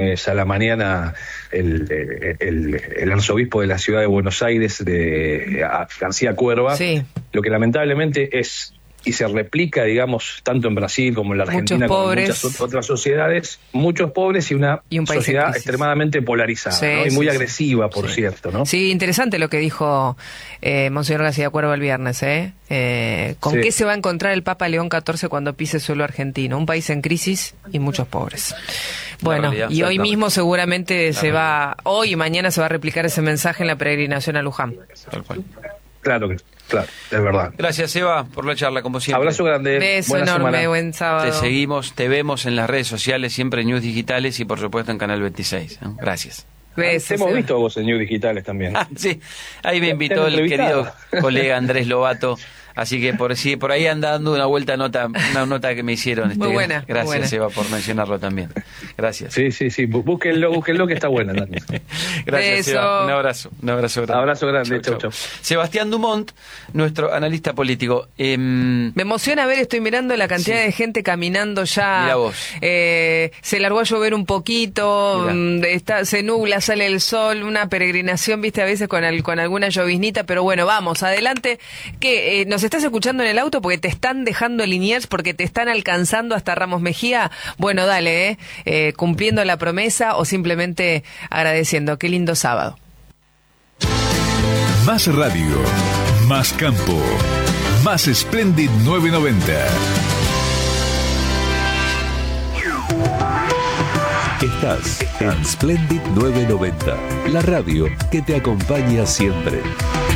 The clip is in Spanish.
viernes a la mañana el arzobispo de la ciudad de Buenos Aires, García Cuerva, sí, lo que lamentablemente es, y se replica, digamos, tanto en Brasil como en la Argentina, como en muchas otras sociedades, muchos pobres y un país sociedad extremadamente polarizada, sí, ¿no? Y muy agresiva, por sí, cierto, ¿no? Sí, interesante lo que dijo Monseñor García Cuerva el viernes, ¿Con qué se va a encontrar el Papa León XIV cuando pise suelo argentino? Un país en crisis y muchos pobres. Bueno, y hoy mismo seguramente hoy y mañana se va a replicar ese mensaje en la peregrinación a Luján. Tal cual. Claro, es verdad. Gracias, Eva, por la charla, como siempre. Abrazo grande. Beso enorme, semana. Buen sábado. Te seguimos, te vemos en las redes sociales, siempre en News Digitales y por supuesto en Canal 26. ¿No? Gracias. Besos, te hemos visto a vos en News Digitales también. Sí, ahí me invitó el querido colega Andrés Lobato. Así que por ahí anda dando una nota que me hicieron. Muy buena. Gracias, muy buena. Eva, por mencionarlo también. Gracias. Sí. Búsquenlo que está buena. Gracias, Eva. Un abrazo grande. Abrazo grande. Chau. Sebastián Dumont, nuestro analista político. Me emociona estoy mirando la cantidad de gente caminando ya. Mirá vos. Se largó a llover un poquito, se nubla, sale el sol, una peregrinación, viste, a veces con alguna lloviznita, pero bueno, vamos, adelante. Que nos estás escuchando en el auto porque te están dejando Liniers, porque te están alcanzando hasta Ramos Mejía. Bueno, dale, cumpliendo la promesa o simplemente agradeciendo. Qué lindo sábado. Más radio, más campo, más Splendid 990. Estás en Splendid 990, la radio que te acompaña siempre.